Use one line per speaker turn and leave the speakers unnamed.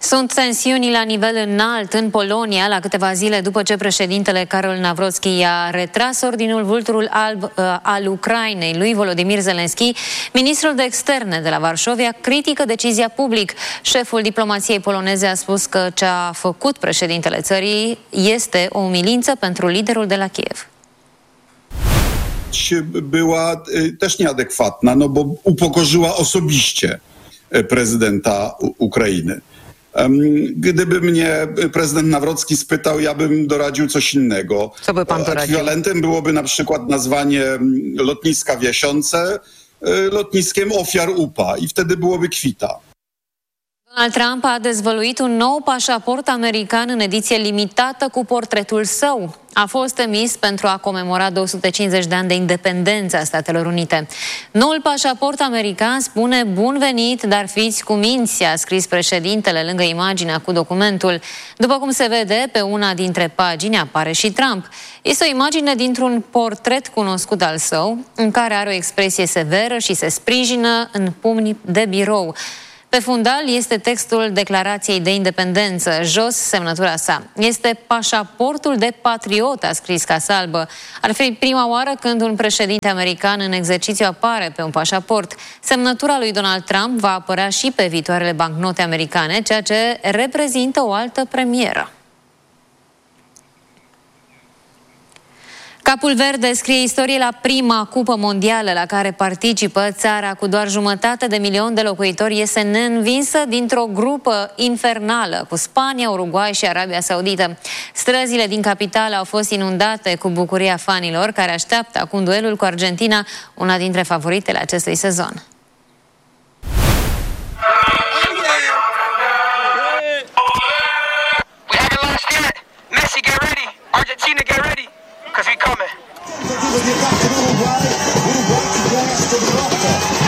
Sunt tensiuni la nivel înalt în Polonia, la câteva zile după ce președintele Karol Nawrocki a retras ordinul vulturul alb al Ucrainei lui Volodymyr Zelensky. Ministrul de externe de la Varșovia critică decizia public. Șeful diplomației poloneze a spus că ce a făcut președintele țării este o umilință pentru liderul de la Kiev.
Była też nieadekwatna, no bo upokorzyła osobiście prezydenta Ukrainy. Gdyby mnie prezydent Nawrocki spytał, ja bym doradził coś innego.
Co by pan doradził?
Ekwiwalentem byłoby na przykład nazwanie lotniska w Jasionce lotniskiem ofiar UPA i wtedy byłoby kwita.
Donald Trump a dezvăluit un nou pașaport american în ediție limitată cu portretul său. A fost emis pentru a comemora 250 de ani de independență a Statelor Unite. Noul pașaport american spune bun venit, dar fiți cuminți, a scris președintele lângă imaginea cu documentul. După cum se vede, pe una dintre pagini apare și Trump. Este o imagine dintr-un portret cunoscut al său, în care are o expresie severă și se sprijină în pumni de birou. Pe fundal este textul Declarației de Independență, jos semnătura sa. Este pașaportul de patriot, a scris Casa Albă. Ar fi prima oară când un președinte american în exercițiu apare pe un pașaport. Semnătura lui Donald Trump va apărea și pe viitoarele bancnote americane, ceea ce reprezintă o altă premieră. Capul Verde scrie istorie la prima cupă mondială la care participă. Țara cu doar 1,5 milion de locuitori iese neînvinsă dintr-o grupă infernală cu Spania, Uruguay și Arabia Saudită. Străzile din capitală au fost inundate cu bucuria fanilor care așteaptă acum duelul cu Argentina, una dintre favoritele acestui sezon.
Argentina, get ready, because we coming.